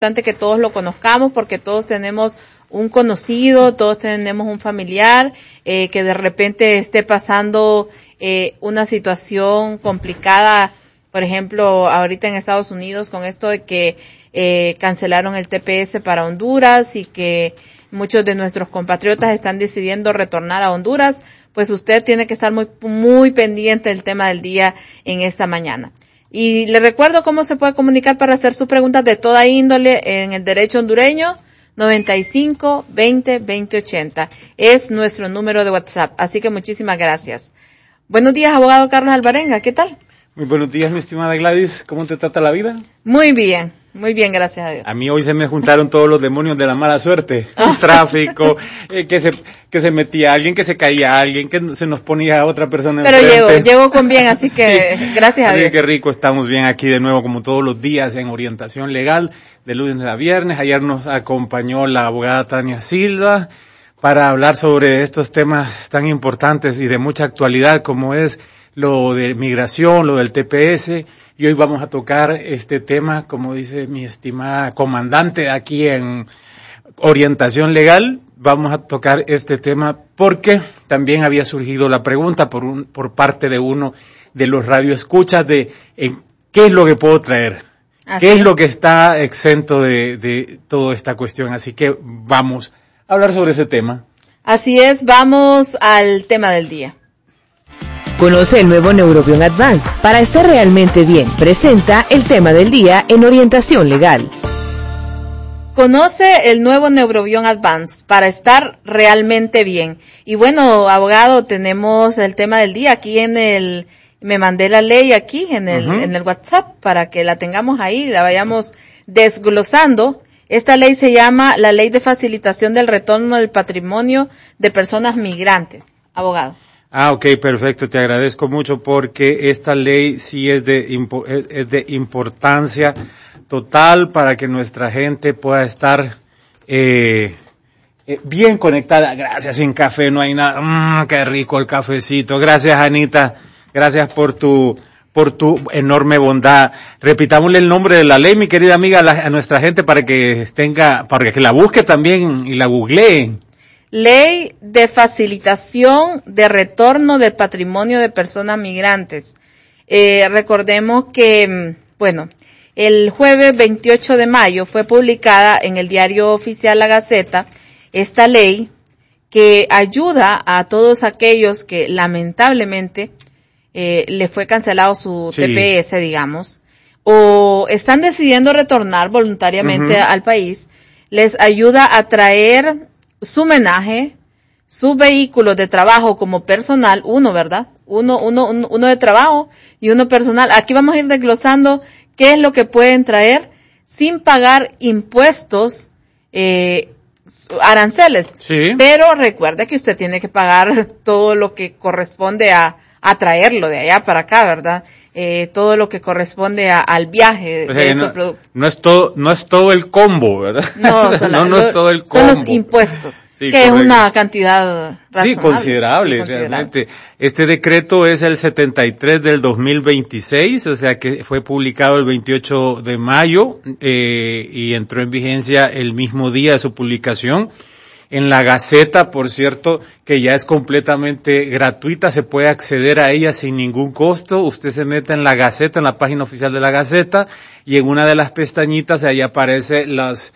importante que todos lo conozcamos porque todos tenemos un conocido, todos tenemos un familiar que de repente esté pasando una situación complicada, por ejemplo, ahorita en Estados Unidos con esto de que cancelaron el TPS para Honduras y que muchos de nuestros compatriotas están decidiendo retornar a Honduras, pues usted tiene que estar muy, muy pendiente del tema del día en esta mañana. Y le recuerdo cómo se puede comunicar para hacer sus preguntas de toda índole en el derecho hondureño. 95-20-2080 es nuestro número de WhatsApp, así que muchísimas gracias. Buenos días, abogado Carlos Alvarenga, ¿qué tal? Muy buenos días, mi estimada Gladys, ¿cómo te trata la vida? Muy bien, gracias a Dios. A mí hoy se me juntaron todos los demonios de la mala suerte, el tráfico, que se metía alguien, que se caía alguien, que se nos ponía a otra persona enfrente. Pero llegó con bien, así que sí. Gracias a Dios. Qué rico, estamos bien aquí de nuevo como todos los días en Orientación Legal, de lunes a viernes. Ayer nos acompañó la abogada Tania Silva para hablar sobre estos temas tan importantes y de mucha actualidad como es lo de migración, lo del TPS, y hoy vamos a tocar este tema, como dice mi estimada comandante aquí en Orientación Legal, vamos a tocar este tema porque también había surgido la pregunta por parte de uno de los radioescuchas de ¿qué es lo que puedo traer? ¿Qué es lo que está exento de toda esta cuestión? Así que vamos a hablar sobre ese tema. Así es, vamos al tema del día. Conoce el nuevo Neurobion Advance. Para estar realmente bien, presenta el tema del día en Orientación Legal. Conoce el nuevo Neurobion Advance para estar realmente bien. Y bueno, abogado, tenemos el tema del día aquí me mandé la ley aquí en el WhatsApp para que la tengamos ahí, la vayamos desglosando. Esta ley se llama la Ley de Facilitación del Retorno del Patrimonio de Personas Migrantes. Abogado. Ok, perfecto, te agradezco mucho porque esta ley sí es de importancia total para que nuestra gente pueda estar bien conectada. Gracias, sin café no hay nada. Qué rico el cafecito. Gracias, Anita. Gracias por tu enorme bondad. Repitámosle el nombre de la ley, mi querida amiga, a nuestra gente para que la busque también y la googleen. Ley de Facilitación de Retorno del Patrimonio de Personas Migrantes. Recordemos que, el jueves 28 de mayo fue publicada en el Diario Oficial La Gaceta esta ley que ayuda a todos aquellos que lamentablemente le fue cancelado su TPS, digamos, o están decidiendo retornar voluntariamente al país, les ayuda a traer su menaje, su vehículo de trabajo como personal, ¿verdad? Uno de trabajo y uno personal. Aquí vamos a ir desglosando qué es lo que pueden traer sin pagar impuestos, aranceles. Sí. Pero recuerde que usted tiene que pagar todo lo que corresponde a traerlo de allá para acá, ¿verdad? Todo lo que corresponde al viaje de esos productos. No es todo el combo, ¿verdad? No, no es todo el combo. Son los impuestos, sí, que correcto. Es una cantidad razonable. Sí, considerable, realmente. Este decreto es el 73 del 2026, o sea que fue publicado el 28 de mayo y entró en vigencia el mismo día de su publicación. En la Gaceta, por cierto, que ya es completamente gratuita, se puede acceder a ella sin ningún costo. Usted se mete en la Gaceta, en la página oficial de la Gaceta, y en una de las pestañitas ahí aparece las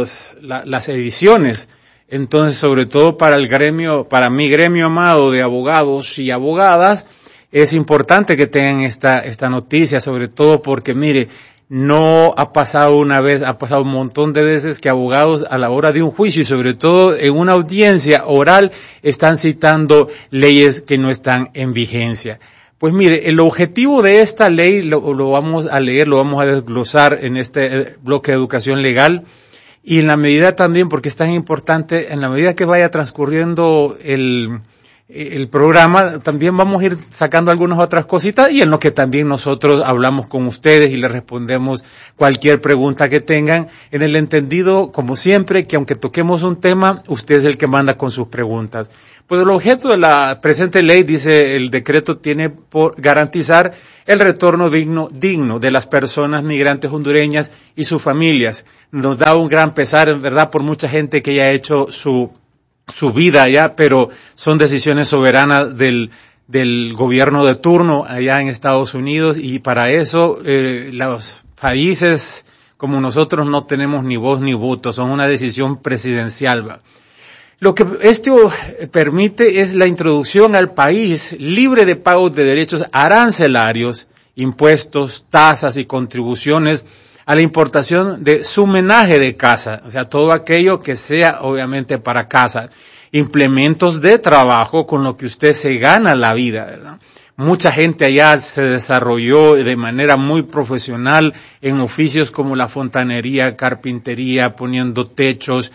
ediciones. Entonces, sobre todo para mi gremio amado de abogados y abogadas, es importante que tengan esta noticia, sobre todo porque, mire, no ha pasado una vez, ha pasado un montón de veces que abogados a la hora de un juicio y sobre todo en una audiencia oral están citando leyes que no están en vigencia. Pues mire, el objetivo de esta ley lo vamos a leer, lo vamos a desglosar en este bloque de educación legal y en la medida también, porque es tan importante, en la medida que vaya transcurriendo el programa, también vamos a ir sacando algunas otras cositas y en lo que también nosotros hablamos con ustedes y les respondemos cualquier pregunta que tengan, en el entendido, como siempre, que aunque toquemos un tema, usted es el que manda con sus preguntas. Pues el objeto de la presente ley, dice el decreto, tiene por garantizar el retorno digno de las personas migrantes hondureñas y sus familias. Nos da un gran pesar, en verdad, por mucha gente que ya ha hecho su vida allá, pero son decisiones soberanas del gobierno de turno allá en Estados Unidos, y para eso los países como nosotros no tenemos ni voz ni voto, son una decisión presidencial, ¿va? Lo que esto permite es la introducción al país libre de pago de derechos arancelarios, impuestos, tasas y contribuciones a la importación de sumenaje de casa, o sea, todo aquello que sea obviamente para casa, implementos de trabajo con lo que usted se gana la vida, ¿verdad? Mucha gente allá se desarrolló de manera muy profesional en oficios como la fontanería, carpintería, poniendo techos,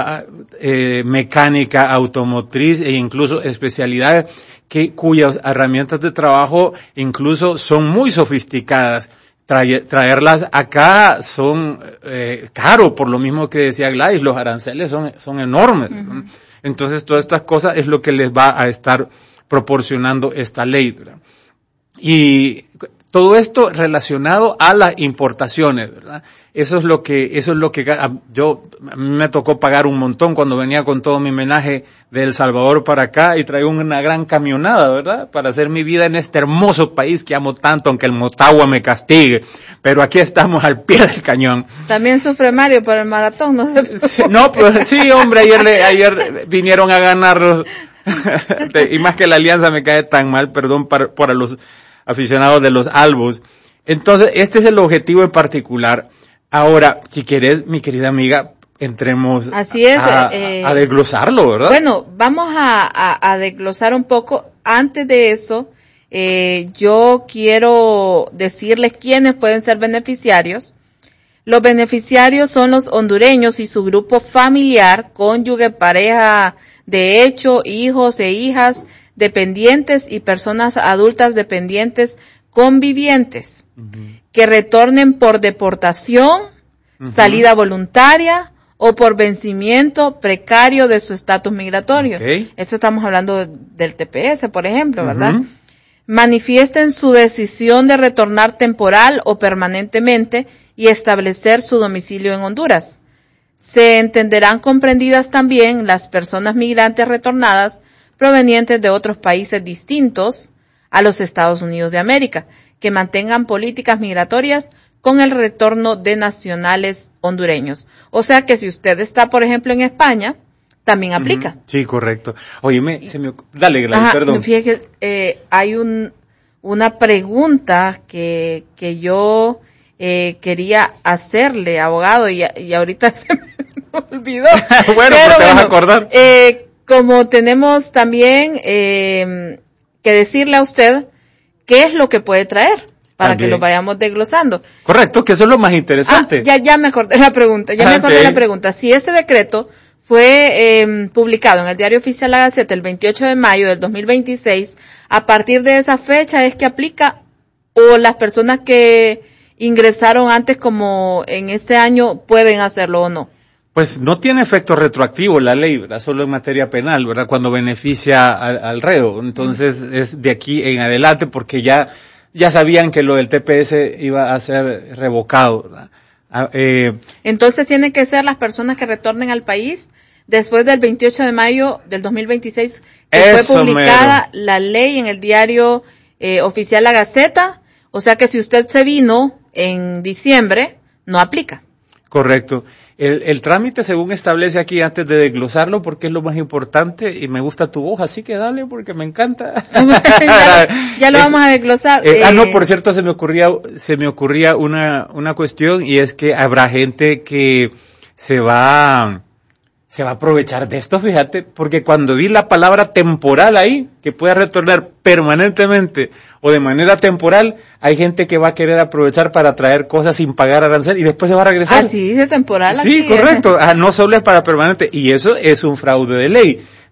mecánica automotriz e incluso especialidades cuyas herramientas de trabajo incluso son muy sofisticadas. Traerlas acá son caro, por lo mismo que decía Gladys, los aranceles son enormes. Uh-huh. Entonces todas estas cosas es lo que les va a estar proporcionando esta ley, ¿verdad? Y todo esto relacionado a las importaciones, ¿verdad? Eso es lo que a mí me tocó pagar un montón cuando venía con todo mi menaje de El Salvador para acá y traigo una gran camionada, ¿verdad? Para hacer mi vida en este hermoso país que amo tanto, aunque el Motagua me castigue. Pero aquí estamos al pie del cañón. También sufre Mario por el maratón, ¿no? No, pues sí, hombre, ayer vinieron a ganarlos. Y más que la alianza me cae tan mal, perdón para los aficionados de los albos. Entonces, este es el objetivo en particular. Ahora, si quieres, mi querida amiga, entremos a desglosarlo, ¿verdad? Bueno, vamos a desglosar un poco. Antes de eso, yo quiero decirles quiénes pueden ser beneficiarios. Los beneficiarios son los hondureños y su grupo familiar, cónyuge, pareja de hecho, hijos e hijas, dependientes y personas adultas dependientes convivientes, uh-huh, que retornen por deportación, uh-huh, salida voluntaria o por vencimiento precario de su estatus migratorio. Okay. Eso estamos hablando del TPS, por ejemplo, ¿verdad? Uh-huh. Manifiesten su decisión de retornar temporal o permanentemente y establecer su domicilio en Honduras. Se entenderán comprendidas también las personas migrantes retornadas provenientes de otros países distintos a los Estados Unidos de América, que mantengan políticas migratorias con el retorno de nacionales hondureños. O sea que si usted está, por ejemplo, en España, también aplica. Uh-huh. Sí, correcto. Óyeme, dale, Gladys, perdón. Fíjate que hay una pregunta que yo quería hacerle, abogado, y ahorita se me olvidó. Bueno, pero te vas a acordar. Como tenemos también que decirle a usted qué es lo que puede traer para también que lo vayamos desglosando. Correcto, que eso es lo más interesante. Ya me acordé la pregunta. Si este decreto fue publicado en el Diario Oficial La Gaceta el 28 de mayo del 2026, a partir de esa fecha es que aplica, o las personas que ingresaron antes como en este año pueden hacerlo o no. Pues no tiene efecto retroactivo la ley, ¿verdad? Solo en materia penal, ¿verdad? Cuando beneficia al reo. Entonces es de aquí en adelante porque ya sabían que lo del TPS iba a ser revocado, ¿verdad? Entonces tienen que ser las personas que retornen al país después del 28 de mayo del 2026 que fue publicada la ley en el Diario Oficial La Gaceta. O sea que si usted se vino en diciembre, no aplica. Correcto. El trámite según establece aquí, antes de desglosarlo, porque es lo más importante, y me gusta tu voz, así que dale, porque me encanta. ya lo vamos a desglosar. No, por cierto, se me ocurría una cuestión, y es que habrá gente que se va a aprovechar de esto, fíjate, porque cuando vi la palabra temporal ahí, que pueda retornar permanentemente o de manera temporal, hay gente que va a querer aprovechar para traer cosas sin pagar arancel y después se va a regresar. Ah, sí, dice temporal. Sí, aquí, correcto. No solo es para permanente, y eso es un fraude de ley.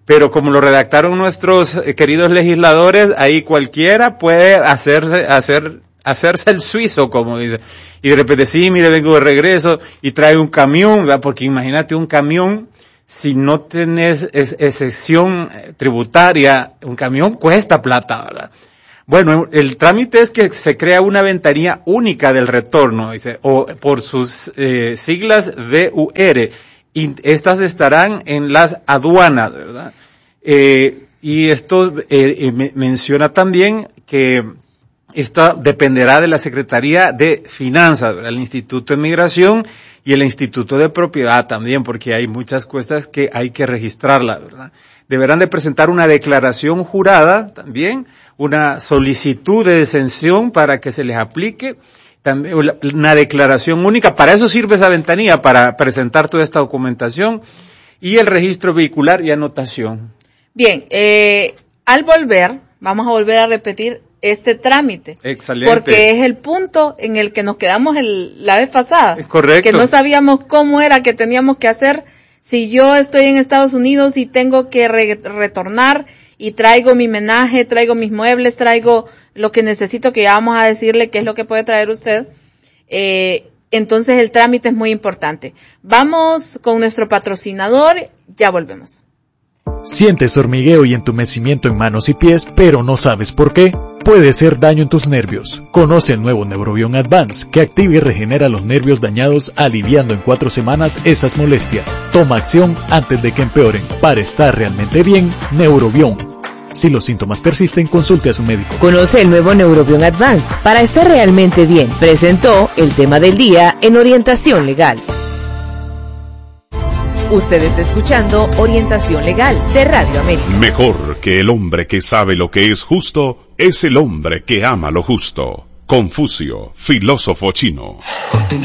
pero como lo redactaron nuestros queridos legisladores, ahí cualquiera puede hacerse el suizo, como dice, y de repente, sí, mire, vengo de regreso, y trae un camión, ¿verdad? Porque imagínate un camión, si no tenés excepción tributaria, un camión cuesta plata, ¿verdad? Bueno, el trámite es que se crea una ventanilla única del retorno, dice, o por sus siglas VUR, y estas estarán en las aduanas, ¿verdad? Y esto menciona también que esta dependerá de la Secretaría de Finanzas, ¿verdad? El Instituto de Migración y el Instituto de Propiedad también, porque hay muchas cosas que hay que registrarlas, ¿verdad? Deberán de presentar una declaración jurada también, una solicitud de exención para que se les aplique, también una declaración única. Para eso sirve esa ventanilla, para presentar toda esta documentación, y el registro vehicular y anotación. Bien, al volver, vamos a volver a repetir este trámite. Excelente. Porque es el punto en el que nos quedamos la vez pasada. Es correcto. Que no sabíamos cómo era que teníamos que hacer si yo estoy en Estados Unidos y tengo que retornar y traigo mi menaje, traigo mis muebles, traigo lo que necesito, que ya vamos a decirle qué es lo que puede traer usted. Entonces el trámite es muy importante. Vamos con nuestro patrocinador, ya volvemos. Sientes hormigueo y entumecimiento en manos y pies, pero no sabes por qué. Puede ser daño en tus nervios. Conoce el nuevo Neurobion Advance, que activa y regenera los nervios dañados, aliviando en 4 semanas esas molestias. Toma acción antes de que empeoren. Para estar realmente bien, Neurobion. Si los síntomas persisten, consulte a su médico. Conoce el nuevo Neurobion Advance. Para estar realmente bien, presentó el tema del día en Orientación Legal. Usted está escuchando Orientación Legal de Radio América. Mejor que el hombre que sabe lo que es justo es el hombre que ama lo justo. Confucio, filósofo chino.